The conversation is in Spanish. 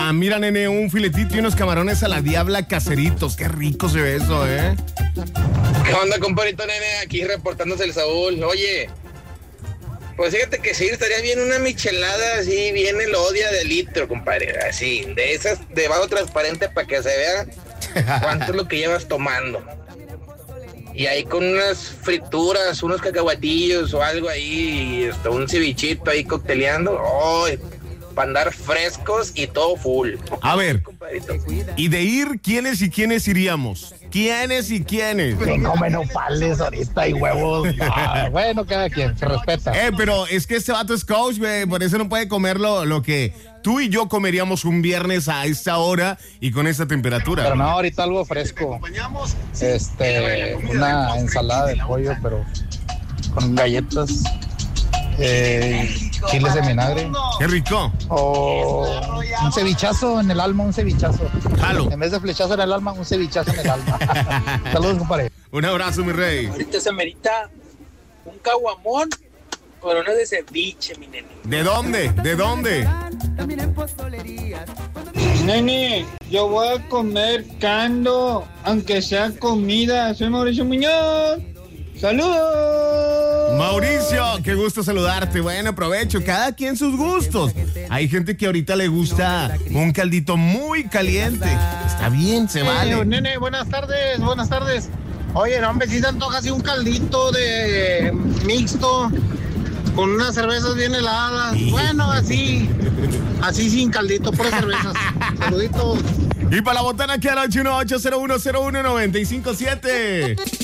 Mira, nene, un filetito y unos camarones a la diabla caseritos. Qué rico se ve eso, ¿eh? ¿Qué onda, compadrito, nene? Aquí reportándose el Saúl. Oye, pues fíjate que sí, estaría bien una michelada así, bien elodia de litro, compadre. Así, de esas de vaso transparente para que se vea cuánto es lo que llevas tomando. Y ahí con unas frituras, unos cacahuatillos o algo ahí, y un cevichito ahí cocteleando. ¡Ay! Para andar frescos y todo full. A ver, compadrito. y de ir, ¿quiénes y quiénes iríamos? ¿Quiénes y quiénes? ¿Quién come nopales ahorita y huevos? Bueno, cada quien, se respeta. Pero es que este vato es coach, güey, por eso no puede comer lo que tú y yo comeríamos un viernes a esta hora y con esta temperatura. Pero no, ahorita algo fresco. Una ensalada de pollo, pero con galletas, chiles de vinagre. ¡Qué rico! O un cevichazo en el alma, un cevichazo. Jalo. En vez de flechazo en el alma, un cevichazo en el alma. Saludos, compadre. Un abrazo, mi rey. Ahorita se amerita un caguamón con una de ceviche, mi nene. ¿De dónde? ¿De dónde? Nene, yo voy a comer cando, aunque sea comida. Soy Mauricio Muñoz. ¡Saludos! Mauricio, qué gusto saludarte. Bueno, aprovecho, cada quien sus gustos. Hay gente que ahorita le gusta un caldito muy caliente. Está bien, se vale. Nene, buenas tardes, buenas tardes. Oye, no, hombre, si se antoja así un caldito de mixto con unas cervezas bien heladas. Sí. Bueno, así sin caldito, puras cervezas. Saluditos. Y para la botana que al 818-0101-957.